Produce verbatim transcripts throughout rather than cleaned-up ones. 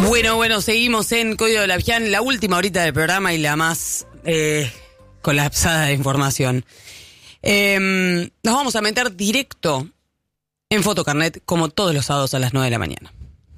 Bueno, bueno, seguimos en Código Dolavian, la última horita del programa y la más eh, colapsada de información. Eh, nos vamos a meter directo en Fotocarnet, como todos los sábados a las nueve de la mañana.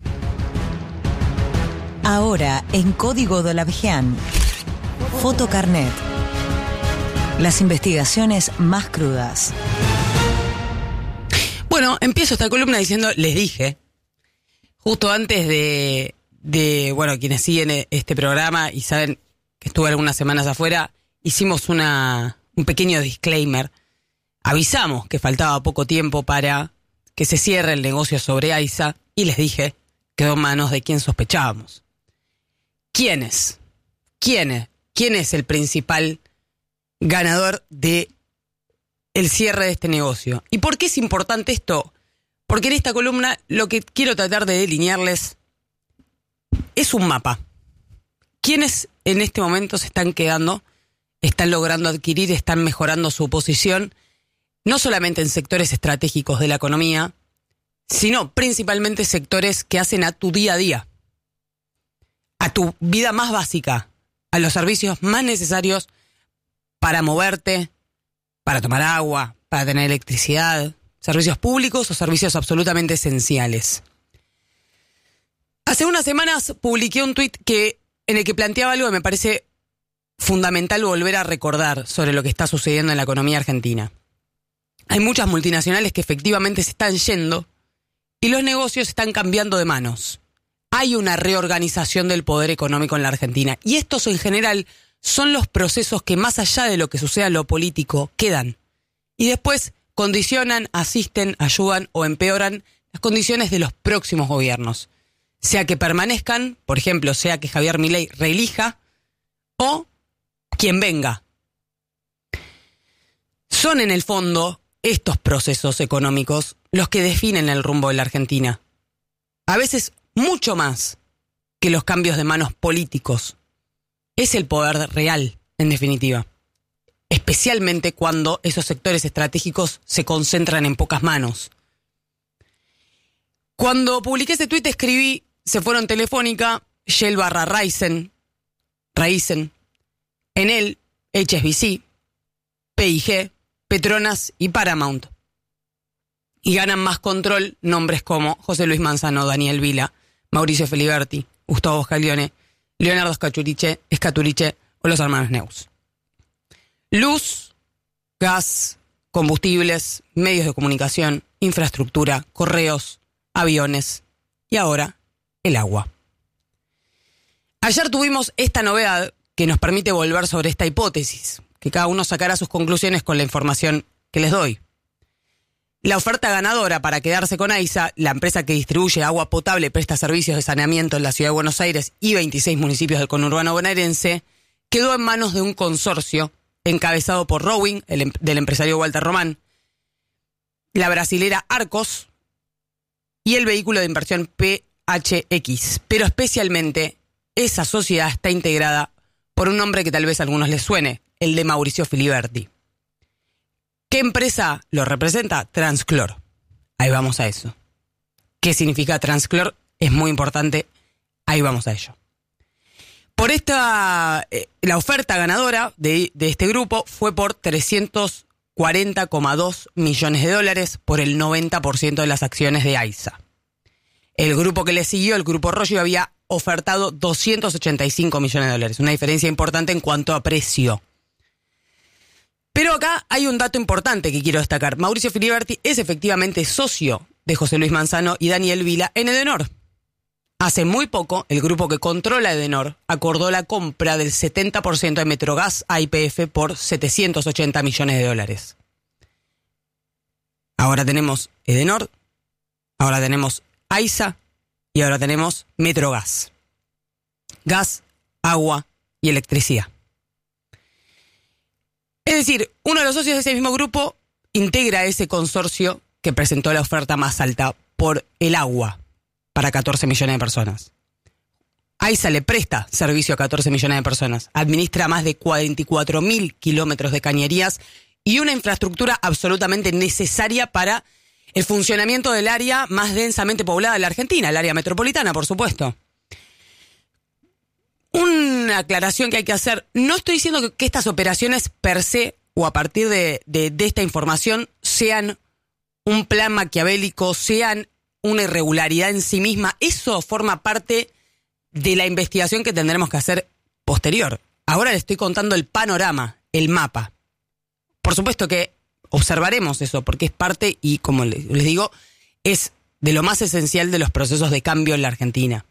Ahora, en Código Dolavian, Fotocarnet. Las investigaciones más crudas. Bueno, empiezo esta columna diciendo, les dije, justo antes de, de, bueno, quienes siguen este programa y saben que estuve algunas semanas afuera, hicimos una, un pequeño disclaimer. Avisamos que faltaba poco tiempo para que se cierre el negocio sobre AISA y les dije, quedó en manos de quien sospechábamos. ¿Quién es? ¿Quién es? ¿Quién es el principal ganador de el cierre de este negocio? ¿Y por qué es importante esto? Porque en esta columna lo que quiero tratar de delinearles es un mapa. ¿Quiénes en este momento se están quedando, están logrando adquirir, están mejorando su posición, no solamente en sectores estratégicos de la economía, sino principalmente sectores que hacen a tu día a día, a tu vida más básica, a los servicios más necesarios para moverte, para tomar agua, para tener electricidad, servicios públicos o servicios absolutamente esenciales? Hace unas semanas publiqué un tuit que, en el que planteaba algo que me parece fundamental volver a recordar sobre lo que está sucediendo en la economía argentina. Hay muchas multinacionales que efectivamente se están yendo y los negocios están cambiando de manos. Hay una reorganización del poder económico en la Argentina y estos en general son los procesos que más allá de lo que suceda en lo político quedan y después condicionan, asisten, ayudan o empeoran las condiciones de los próximos gobiernos. Sea que permanezcan, por ejemplo, sea que Javier Milei reelija o quien venga. Son en el fondo estos procesos económicos los que definen el rumbo de la Argentina. A veces mucho más que los cambios de manos políticos. Es el poder real, en definitiva. Especialmente cuando esos sectores estratégicos se concentran en pocas manos. Cuando publiqué ese tuit escribí, se fueron Telefónica, Shell barra Raizen, Raizen, Enel, H S B C, P I G, Petronas y Paramount. Y ganan más control nombres como José Luis Manzano, Daniel Vila, Mauricio Filiberti, Gustavo Scaglione, Leonardo Scaturice, Scaturice o los hermanos Neus. Luz, gas, combustibles, medios de comunicación, infraestructura, correos, aviones y ahora el agua. Ayer tuvimos esta novedad que nos permite volver sobre esta hipótesis, que cada uno sacará sus conclusiones con la información que les doy. La oferta ganadora para quedarse con AISA, la empresa que distribuye agua potable y presta servicios de saneamiento en la Ciudad de Buenos Aires y veintiséis municipios del conurbano bonaerense, quedó en manos de un consorcio encabezado por Rowing, el, del empresario Walter Román, la brasilera Arcos y el vehículo de inversión P H X. Pero especialmente esa sociedad está integrada por un nombre que tal vez a algunos les suene, el de Mauricio Filiberti. ¿Qué empresa lo representa? Transclor. Ahí vamos a eso. ¿Qué significa Transclor? Es muy importante. Ahí vamos a ello. Por esta, eh, la oferta ganadora de, de este grupo fue por trescientos cuarenta coma dos millones de dólares por el noventa por ciento de las acciones de AISA. El grupo que le siguió, el grupo Roggio, había ofertado doscientos ochenta y cinco millones de dólares. Una diferencia importante en cuanto a precio. Pero acá hay un dato importante que quiero destacar. Mauricio Filiberti es efectivamente socio de José Luis Manzano y Daniel Vila en Edenor. Hace muy poco, el grupo que controla Edenor acordó la compra del setenta por ciento de Metrogas a Y P F por setecientos ochenta millones de dólares. Ahora tenemos Edenor, ahora tenemos AISA y ahora tenemos Metrogas. Gas, agua y electricidad. Es decir, uno de los socios de ese mismo grupo integra ese consorcio que presentó la oferta más alta por el agua para catorce millones de personas. AISA le presta servicio a catorce millones de personas, administra más de cuarenta y cuatro mil kilómetros de cañerías y una infraestructura absolutamente necesaria para el funcionamiento del área más densamente poblada de la Argentina, el área metropolitana, por supuesto. una aclaración que hay que hacer. No estoy diciendo que, que estas operaciones per se o a partir de, de, de esta información sean un plan maquiavélico, sean una irregularidad en sí misma. Eso forma parte de la investigación que tendremos que hacer posterior. Ahora le estoy contando el panorama, el mapa. Por supuesto que observaremos eso, porque es parte y, como les digo, es de lo más esencial de los procesos de cambio en la Argentina.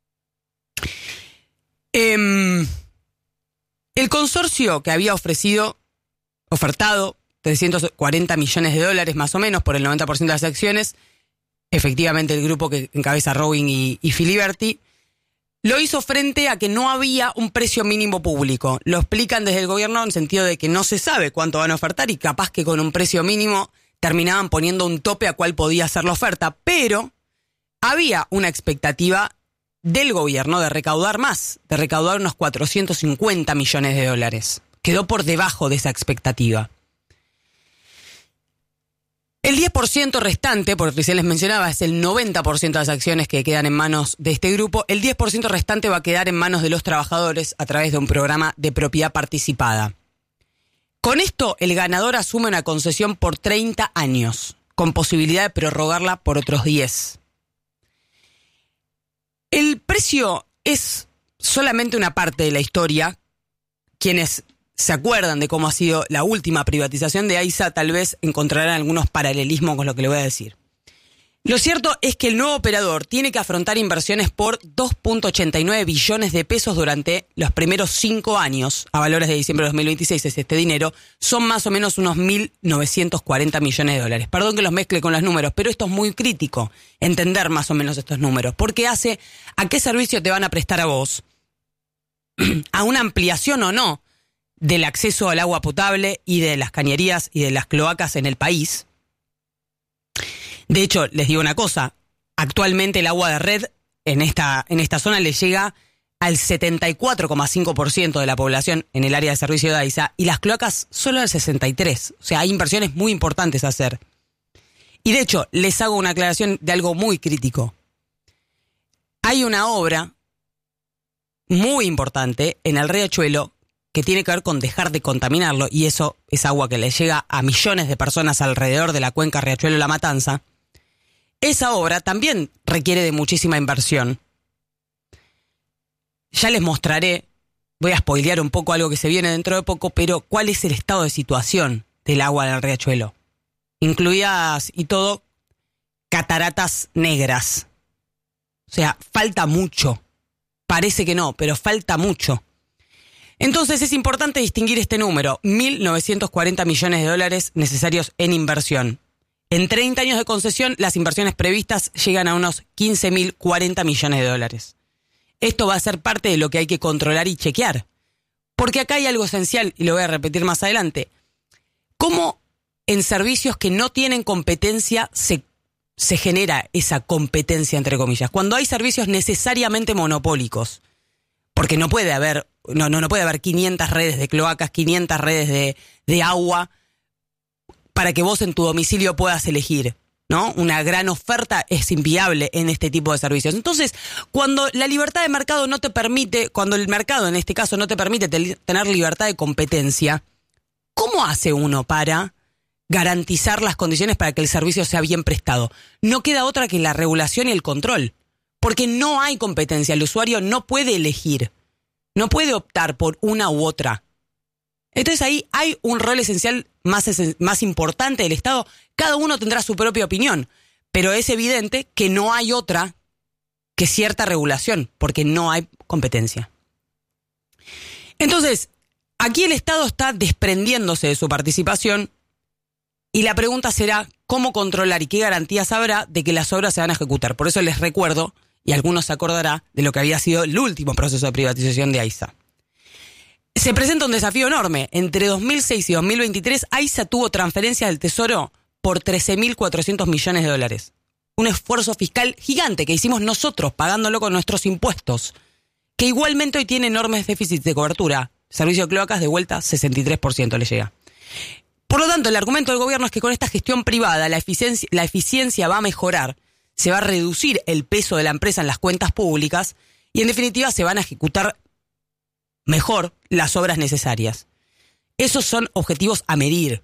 Eh, el consorcio que había ofrecido, ofertado trescientos cuarenta millones de dólares más o menos por el noventa por ciento de las acciones, efectivamente el grupo que encabeza Rowing y, y Filiberti, lo hizo frente a que no había un precio mínimo público. Lo explican desde el gobierno en sentido de que no se sabe cuánto van a ofertar y capaz que con un precio mínimo terminaban poniendo un tope a cuál podía ser la oferta, pero había una expectativa del gobierno de recaudar más, de recaudar unos cuatrocientos cincuenta millones de dólares. Quedó por debajo de esa expectativa. El diez por ciento restante, porque recién les mencionaba, es el noventa por ciento de las acciones que quedan en manos de este grupo. El diez por ciento restante va a quedar en manos de los trabajadores a través de un programa de propiedad participada. Con esto, el ganador asume una concesión por treinta años, con posibilidad de prorrogarla por otros diez. El precio es solamente una parte de la historia. Quienes se acuerdan de cómo ha sido la última privatización de AISA, tal vez encontrarán algunos paralelismos con lo que le voy a decir. Lo cierto es que el nuevo operador tiene que afrontar inversiones por dos punto ochenta y nueve billones de pesos durante los primeros cinco años. A valores de diciembre de dos mil veintiséis es este dinero. Son más o menos unos mil novecientos cuarenta millones de dólares. Perdón que los mezcle con los números, pero esto es muy crítico, entender más o menos estos números. Porque hace a qué servicio te van a prestar a vos, a una ampliación o no del acceso al agua potable y de las cañerías y de las cloacas en el país. De hecho, les digo una cosa, actualmente el agua de red en esta, en esta zona le llega al setenta y cuatro coma cinco por ciento de la población en el área de servicio de AISA y las cloacas solo al sesenta y tres por ciento. O sea, hay inversiones muy importantes a hacer. Y de hecho, les hago una aclaración de algo muy crítico. Hay una obra muy importante en el riachuelo que tiene que ver con dejar de contaminarlo, y eso es agua que le llega a millones de personas alrededor de la cuenca Riachuelo-La Matanza. Esa obra también requiere de muchísima inversión. Ya les mostraré, voy a spoilear un poco algo que se viene dentro de poco, pero cuál es el estado de situación del agua del riachuelo. Incluidas y todo, cataratas negras. O sea, falta mucho. Parece que no, pero falta mucho. Entonces es importante distinguir este número, mil novecientos cuarenta millones de dólares necesarios en inversión. En treinta años de concesión, las inversiones previstas llegan a unos quince mil cuarenta millones de dólares. Esto va a ser parte de lo que hay que controlar y chequear. Porque acá hay algo esencial, y lo voy a repetir más adelante. ¿Cómo en servicios que no tienen competencia se, se genera esa competencia, entre comillas? Cuando hay servicios necesariamente monopólicos. Porque no puede haber, no, no, no puede haber quinientas redes de cloacas, quinientas redes de, de agua para que vos en tu domicilio puedas elegir, ¿no? Una gran oferta es inviable en este tipo de servicios. Entonces, cuando la libertad de mercado no te permite, cuando el mercado en este caso no te permite te, tener libertad de competencia, ¿cómo hace uno para garantizar las condiciones para que el servicio sea bien prestado? No queda otra que la regulación y el control. Porque no hay competencia, el usuario no puede elegir, no puede optar por una u otra. Entonces ahí hay un rol esencial más, esen- más importante del Estado. Cada uno tendrá su propia opinión, pero es evidente que no hay otra que cierta regulación, porque no hay competencia. Entonces, aquí el Estado está desprendiéndose de su participación y la pregunta será cómo controlar y qué garantías habrá de que las obras se van a ejecutar. Por eso les recuerdo, y algunos se acordará de lo que había sido el último proceso de privatización de AISA. Se presenta un desafío enorme. Entre dos mil seis y dos mil veintitrés, AISA tuvo transferencias del Tesoro por trece mil cuatrocientos millones de dólares. Un esfuerzo fiscal gigante que hicimos nosotros, pagándolo con nuestros impuestos, que igualmente hoy tiene enormes déficits de cobertura. Servicio de cloacas de vuelta, sesenta y tres por ciento le llega. Por lo tanto, el argumento del gobierno es que con esta gestión privada la eficiencia, la eficiencia va a mejorar, se va a reducir el peso de la empresa en las cuentas públicas y en definitiva se van a ejecutar mejor las obras necesarias. Esos son objetivos a medir.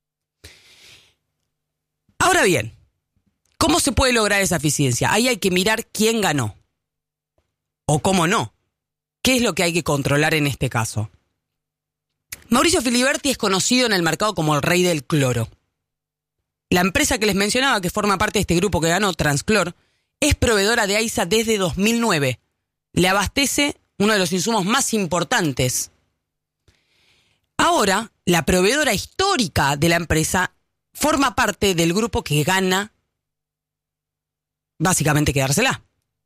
Ahora bien, ¿cómo se puede lograr esa eficiencia? Ahí hay que mirar quién ganó. O cómo no. ¿Qué es lo que hay que controlar en este caso? Mauricio Filiberti es conocido en el mercado como el rey del cloro. La empresa que les mencionaba, que forma parte de este grupo que ganó, Transclor, es proveedora de AISA desde dos mil nueve. Le abastece uno de los insumos más importantes. Ahora, la proveedora histórica de la empresa forma parte del grupo que gana, básicamente, quedársela.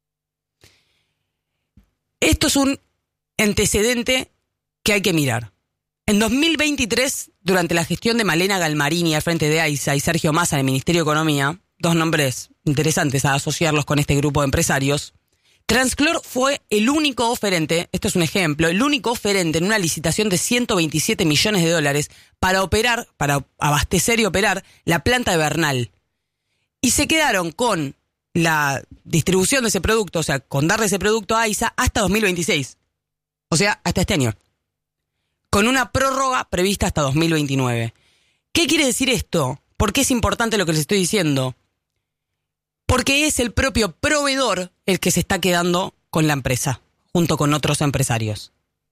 Esto es un antecedente que hay que mirar. En dos mil veintitrés, durante la gestión de Malena Galmarini al frente de AISA y Sergio Massa en el Ministerio de Economía, dos nombres interesantes a asociarlos con este grupo de empresarios, Transclor fue el único oferente, esto es un ejemplo, el único oferente en una licitación de ciento veintisiete millones de dólares para operar, para abastecer y operar la planta de Bernal. Y se quedaron con la distribución de ese producto, o sea, con darle ese producto a AISA hasta dos mil veintiséis. O sea, hasta este año. Con una prórroga prevista hasta dos mil veintinueve. ¿Qué quiere decir esto? ¿Por qué es importante lo que les estoy diciendo? Porque es el propio proveedor el que se está quedando con la empresa, junto con otros empresarios.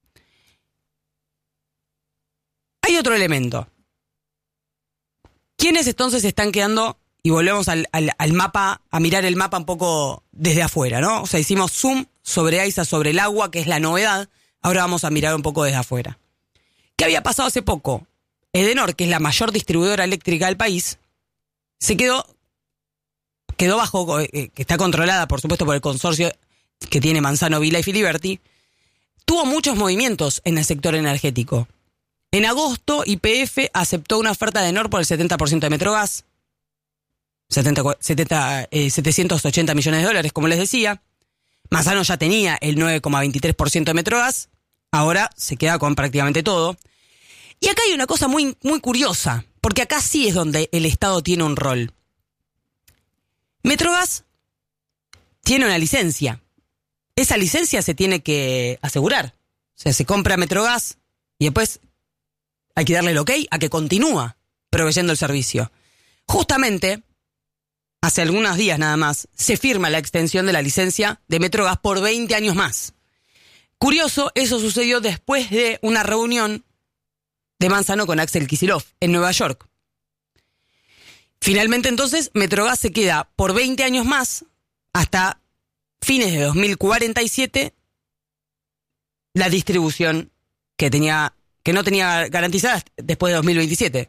Hay otro elemento. ¿Quiénes entonces se están quedando? Y volvemos al, al, al mapa, a mirar el mapa un poco desde afuera, ¿no? O sea, hicimos zoom sobre AISA, sobre el agua, que es la novedad. Ahora vamos a mirar un poco desde afuera. ¿Qué había pasado hace poco? Edenor, que es la mayor distribuidora eléctrica del país, se quedó, quedó bajo, eh, que está controlada, por supuesto, por el consorcio que tiene Manzano, Vila y Filiberti, tuvo muchos movimientos en el sector energético. En agosto, Y P F aceptó una oferta de Edenor por el setenta por ciento de Metrogas, setenta, setenta, eh, setecientos ochenta millones de dólares, como les decía. Manzano ya tenía el nueve coma veintitrés por ciento de Metrogas, ahora se queda con prácticamente todo. Y acá hay una cosa muy, muy curiosa, porque acá sí es donde el Estado tiene un rol. Metrogas tiene una licencia. Esa licencia se tiene que asegurar. O sea, se compra Metrogas y después hay que darle el ok a que continúa proveyendo el servicio. Justamente, hace algunos días nada más, se firma la extensión de la licencia de Metrogas por veinte años más. Curioso, eso sucedió después de una reunión de Manzano con Axel Kicillof en Nueva York. Finalmente, entonces, Metrogas se queda por veinte años más, hasta fines de dos mil cuarenta y siete, la distribución que tenía, que no tenía garantizada después de dos mil veintisiete.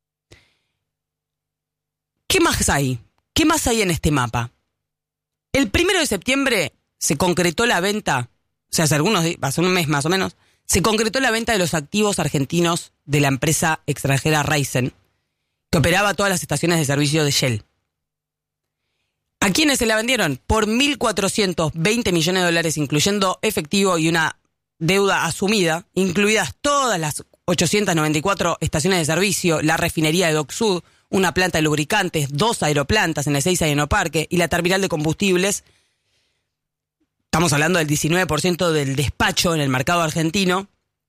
¿Qué más hay? ¿Qué más hay en este mapa? El primero de septiembre se concretó la venta, o sea, hace algunos días, hace un mes más o menos, se concretó la venta de los activos argentinos de la empresa extranjera Raízen, que operaba todas las estaciones de servicio de Shell. ¿A quiénes se la vendieron? Por mil cuatrocientos veinte millones de dólares, incluyendo efectivo y una deuda asumida, incluidas todas las ochocientas noventa y cuatro estaciones de servicio, la refinería de Dock Sud, una planta de lubricantes, dos aeroplantas en el Ezeiza y Enoparque y la terminal de combustibles. Estamos hablando del diecinueve por ciento del despacho en el mercado argentino.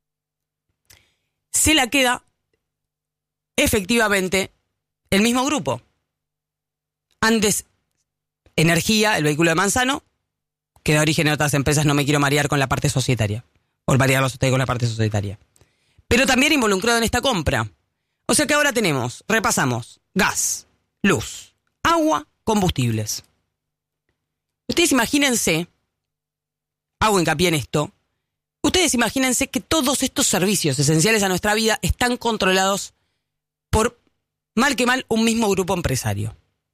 Se la queda efectivamente el mismo grupo. Andes Energía, el vehículo de Manzano, que da origen a otras empresas, no me quiero marear con la parte societaria. O marearlos ustedes con la parte societaria. Pero también involucrado en esta compra. O sea que ahora tenemos, repasamos, gas, luz, agua, combustibles. Ustedes imagínense, hago hincapié en esto, ustedes imagínense que todos estos servicios esenciales a nuestra vida están controlados por, mal que mal, un mismo grupo empresario.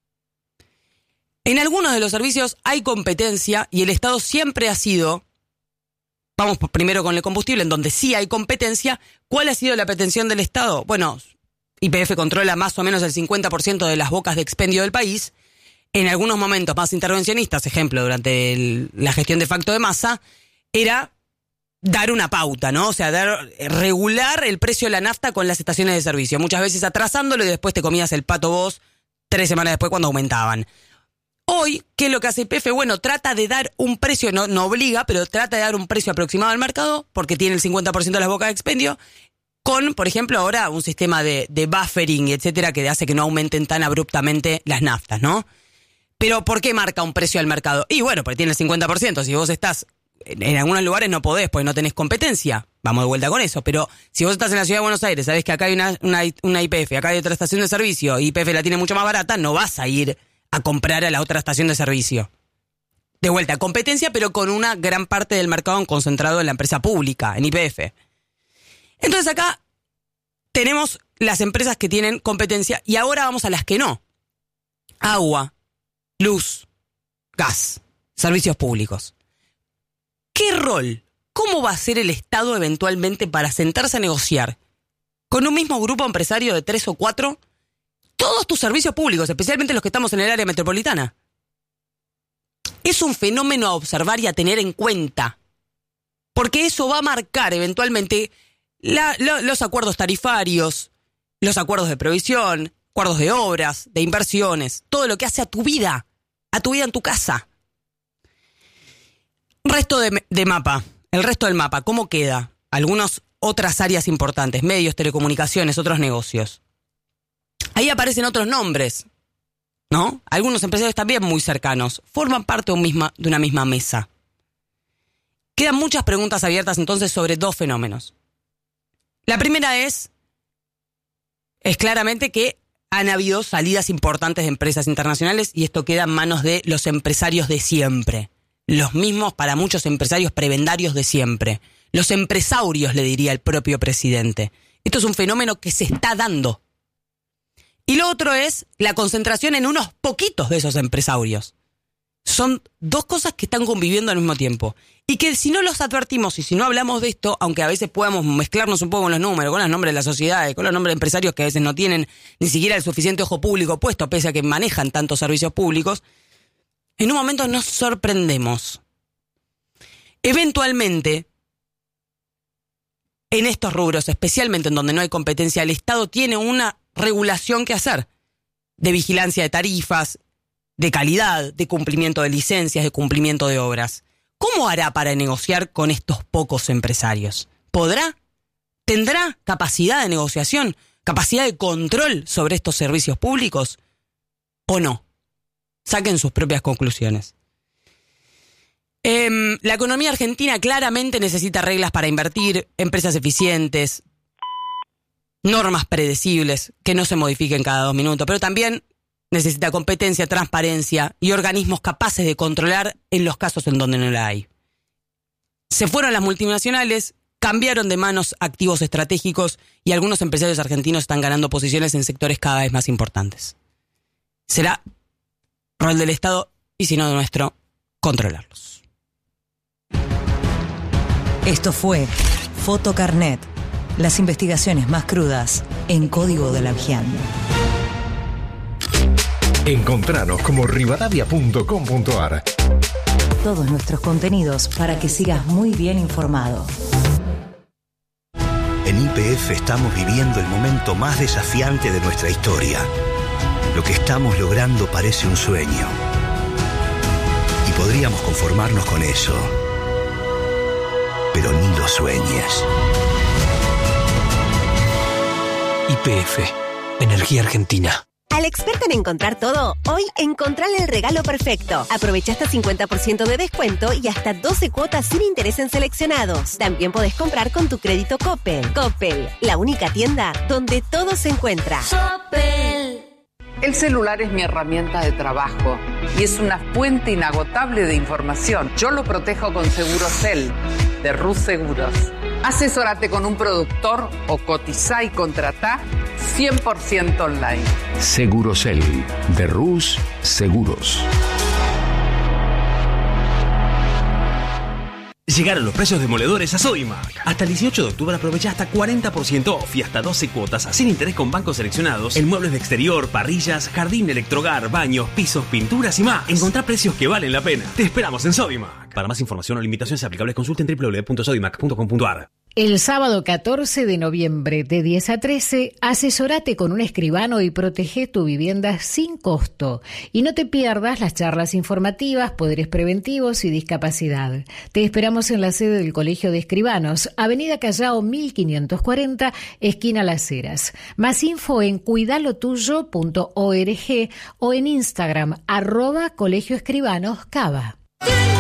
En algunos de los servicios hay competencia y el Estado siempre ha sido, vamos primero con el combustible, en donde sí hay competencia. ¿Cuál ha sido la pretensión del Estado? Bueno, Y P F controla más o menos el cincuenta por ciento de las bocas de expendio del país. En algunos momentos más intervencionistas, ejemplo, durante el, la gestión de facto de Massa, era dar una pauta, ¿no? O sea, dar, regular el precio de la nafta con las estaciones de servicio. Muchas veces atrasándolo y después te comías el pato vos tres semanas después cuando aumentaban. Hoy, ¿qué es lo que hace Y P F? Bueno, trata de dar un precio, no, no obliga, pero trata de dar un precio aproximado al mercado, porque tiene el cincuenta por ciento de las bocas de expendio, con, por ejemplo, ahora un sistema de, de buffering, etcétera, que hace que no aumenten tan abruptamente las naftas, ¿no? Pero ¿por qué marca un precio al mercado? Y bueno, porque tiene el cincuenta por ciento. Si vos estás, en, en algunos lugares no podés, porque no tenés competencia. Vamos de vuelta con eso. Pero si vos estás en la ciudad de Buenos Aires, sabés que acá hay una, una, una Y P F, acá hay otra estación de servicio, y Y P F la tiene mucho más barata, no vas a ir a comprar a la otra estación de servicio. De vuelta, competencia, pero con una gran parte del mercado concentrado en la empresa pública, en Y P F. Entonces acá tenemos las empresas que tienen competencia y ahora vamos a las que no. Agua, luz, gas, servicios públicos. ¿Qué rol? ¿Cómo va a ser el Estado eventualmente para sentarse a negociar con un mismo grupo empresario de tres o cuatro todos tus servicios públicos, especialmente los que estamos en el área metropolitana? Es un fenómeno a observar y a tener en cuenta, porque eso va a marcar eventualmente la, lo, los acuerdos tarifarios, los acuerdos de provisión, acuerdos de obras, de inversiones, todo lo que hace a tu vida, a tu vida en tu casa. Resto de, de mapa, el resto del mapa, ¿cómo queda? Algunas otras áreas importantes, medios, telecomunicaciones, otros negocios. Ahí aparecen otros nombres, ¿no? Algunos empresarios también muy cercanos, forman parte de, un misma, de una misma mesa. Quedan muchas preguntas abiertas entonces sobre dos fenómenos. La primera es, es claramente que han habido salidas importantes de empresas internacionales y esto queda en manos de los empresarios de siempre. Los mismos para muchos empresarios prebendarios de siempre. Los empresaurios, le diría el propio presidente. Esto es un fenómeno que se está dando. Y lo otro es la concentración en unos poquitos de esos empresarios. Son dos cosas que están conviviendo al mismo tiempo. Y que si no los advertimos y si no hablamos de esto, aunque a veces podamos mezclarnos un poco con los números, con los nombres de la sociedad, con los nombres de empresarios que a veces no tienen ni siquiera el suficiente ojo público puesto, pese a que manejan tantos servicios públicos, en un momento nos sorprendemos. Eventualmente, en estos rubros, especialmente en donde no hay competencia, el Estado tiene una regulación que hacer, de vigilancia de tarifas, de calidad, de cumplimiento de licencias, de cumplimiento de obras. ¿Cómo hará para negociar con estos pocos empresarios? ¿Podrá? ¿Tendrá capacidad de negociación? ¿Capacidad de control sobre estos servicios públicos? ¿O no? Saquen sus propias conclusiones. Eh, la economía argentina claramente necesita reglas para invertir, empresas eficientes, normas predecibles que no se modifiquen cada dos minutos, pero también necesita competencia, transparencia y organismos capaces de controlar en los casos en donde no la hay. Se fueron las multinacionales, cambiaron de manos activos estratégicos y algunos empresarios argentinos están ganando posiciones en sectores cada vez más importantes. Será rol del Estado y si no nuestro, controlarlos. Esto fue Fotocarnet. Las investigaciones más crudas en Código de la Vigian. Encontranos como rivadavia punto com punto ar. Todos nuestros contenidos para que sigas muy bien informado. En Y P F estamos viviendo el momento más desafiante de nuestra historia. Lo que estamos logrando parece un sueño. Y podríamos conformarnos con eso. Pero ni lo sueñes. Y P F, Energía Argentina. Al experto en encontrar todo, hoy encontrale el regalo perfecto. Aprovecha hasta cincuenta por ciento de descuento y hasta doce cuotas sin interés en seleccionados. También podés comprar con tu crédito Coppel. Coppel, la única tienda donde todo se encuentra. Coppel. El celular es mi herramienta de trabajo y es una fuente inagotable de información. Yo lo protejo con Segurosel, de Rus Seguros. Asesórate con un productor o cotizá y contratá cien por ciento online. Segurosel, de Rus Seguros. Llegaron los precios demoledores a Sodimac. Hasta el dieciocho de octubre aprovecha hasta cuarenta por ciento off y hasta doce cuotas sin interés con bancos seleccionados en muebles de exterior, parrillas, jardín, electrohogar, baños, pisos, pinturas y más. Encontrá precios que valen la pena. Te esperamos en Sodimac. Para más información o limitaciones aplicables consulten doble u doble u doble u punto sodimac punto com punto ar. El sábado catorce de noviembre de diez a trece, asesórate con un escribano y protege tu vivienda sin costo. Y no te pierdas las charlas informativas, poderes preventivos y discapacidad. Te esperamos en la sede del Colegio de Escribanos, Avenida Callao mil quinientos cuarenta, esquina Las Heras. Más info en cuidalotuyo punto org o en Instagram, arroba Colegio Escribanos Cava.